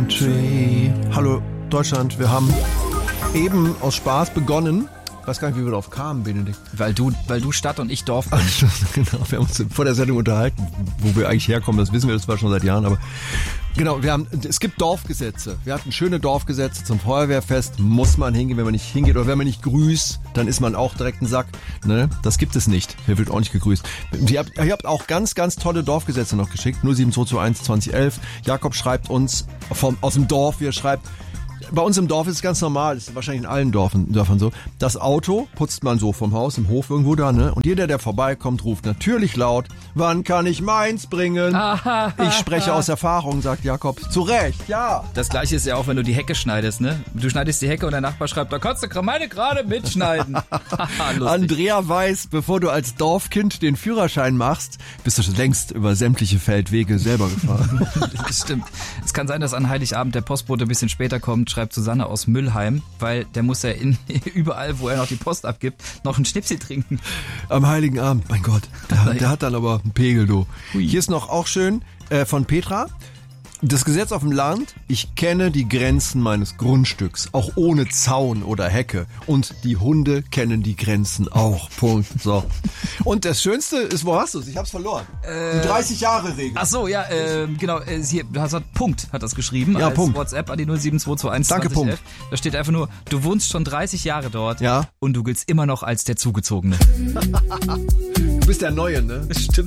Country. Hallo Deutschland, wir haben eben aus Spaß begonnen. Ich weiß gar nicht, wie wir darauf kamen, Benedikt. Weil du Stadt und ich Dorf bin. Genau, wir haben uns vor der Sendung unterhalten, wo wir eigentlich herkommen, das wissen wir zwar schon seit Jahren, aber genau, es gibt Dorfgesetze. Wir hatten schöne Dorfgesetze zum Feuerwehrfest, muss man hingehen, wenn man nicht hingeht oder wenn man nicht grüßt, dann ist man auch direkt ein Sack. Ne? Das gibt es nicht. Hier wird auch nicht gegrüßt. Ihr habt auch ganz, ganz tolle Dorfgesetze noch geschickt. 07221 2011. Jakob schreibt uns aus dem Dorf, wie er schreibt, bei uns im Dorf ist es ganz normal, ist wahrscheinlich in allen Dörfern so. Das Auto putzt man so vom Haus im Hof irgendwo da, ne? Und jeder, der vorbeikommt, ruft natürlich laut: Wann kann ich meins bringen? Ich spreche aus Erfahrung, sagt Jakob. Zu Recht, ja. Das Gleiche ist ja auch, wenn du die Hecke schneidest, ne? Du schneidest die Hecke und der Nachbar schreibt: Da kannst du meine gerade mitschneiden. Andrea weiß, bevor du als Dorfkind den Führerschein machst, bist du schon längst über sämtliche Feldwege selber gefahren. Das stimmt. Es kann sein, dass an Heiligabend der Postbote ein bisschen später kommt, schreibt Susanne aus Müllheim, weil der muss ja überall, wo er noch die Post abgibt, noch einen Schnipsi trinken. Am Heiligen Abend, mein Gott, der hat dann aber einen Pegel, du. Hui. Hier ist noch auch schön von Petra. Das Gesetz auf dem Land: Ich kenne die Grenzen meines Grundstücks, auch ohne Zaun oder Hecke. Und die Hunde kennen die Grenzen auch. Punkt. So. Und das Schönste ist, wo hast du es? Ich hab's verloren. Die 30-Jahre-Regel. Ach so, ja, genau. Hier, Punkt hat das geschrieben. Ja, als Punkt. WhatsApp an die 07221 Danke, 2011. Da steht einfach nur: Du wohnst schon 30 Jahre dort, Ja. und du giltst immer noch als der Zugezogene. Du bist der Neue, ne? Stimmt.